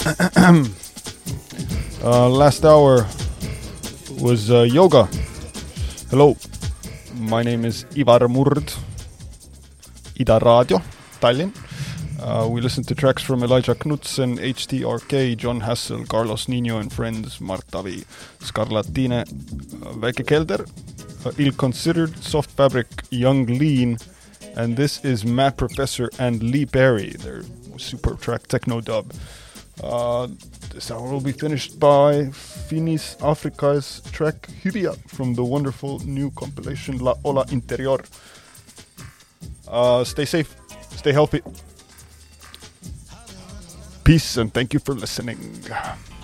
Last hour was yoga. Hello, my name is Ivar Murd, Ida Radio, Tallinn. We listened to tracks from Elijah Knudsen, HTRK, John Hassel, Carlos Nino and Friends, Martavi, Scarlatine, Väike Kelder, Ill Considered, Soft Fabric, Young Lean, and this is Matt Professor and Lee Perry, their super track Techno Dub. This hour will be finished by Finis Africa's track Hyria from the wonderful new compilation La Ola Interior. Stay safe, stay healthy. Peace and thank you for listening.